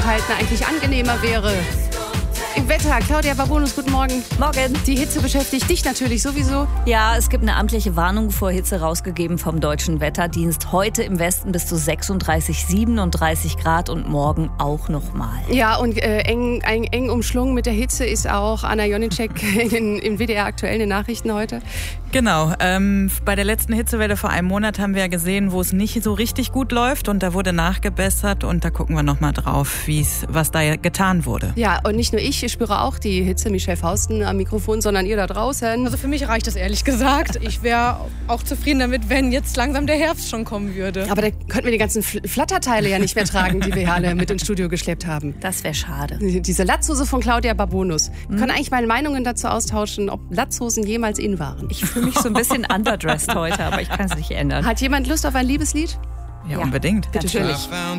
Durchhalten eigentlich angenehmer wäre. Im Wetter, Claudia Babonus, guten Morgen. Morgen. Die Hitze beschäftigt dich natürlich sowieso. Ja, es gibt eine amtliche Warnung vor Hitze rausgegeben vom Deutschen Wetterdienst. Heute im Westen bis zu 36, 37 Grad und morgen auch nochmal. Ja, und eng umschlungen mit der Hitze ist auch Anna Jonicek im WDR aktuell in den Nachrichten heute. Genau, bei der letzten Hitzewelle vor einem Monat haben wir ja gesehen, wo es nicht so richtig gut läuft und da wurde nachgebessert und da gucken wir nochmal drauf, was da getan wurde. Ja, und nicht nur ich spüre auch die Hitze, Michelle Fausten am Mikrofon, sondern ihr da draußen. Also für mich reicht das ehrlich gesagt. Ich wäre auch zufrieden damit, wenn jetzt langsam der Herbst schon kommen würde. Aber da könnten wir die ganzen Flatterteile ja nicht mehr tragen, die wir alle mit ins Studio geschleppt haben. Das wäre schade. Diese Latzhose von Claudia Babonus. Wir können eigentlich mal Meinungen dazu austauschen, ob Latzhosen jemals in waren. Ich fühle mich so ein bisschen underdressed heute, aber ich kann es nicht ändern. Hat jemand Lust auf ein Liebeslied? Ja, unbedingt. Natürlich.